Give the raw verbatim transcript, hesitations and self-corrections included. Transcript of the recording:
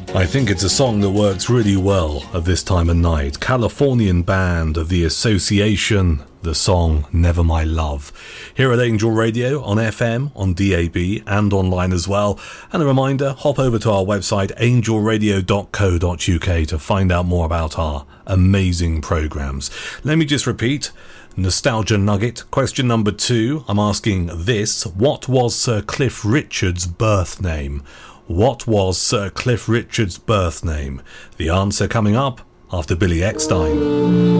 I think it's a song that works really well at this time of night. Californian band of The Association, the song Never My Love. Here at Angel Radio on F M, on D A B and online as well. And a reminder, hop over to our website angel radio dot co dot uk to find out more about our amazing programmes. Let me just repeat. Nostalgia Nugget. Question number two. I'm asking this. What was Sir Cliff Richard's birth name? What was Sir Cliff Richard's birth name? The answer coming up after Billy Eckstine.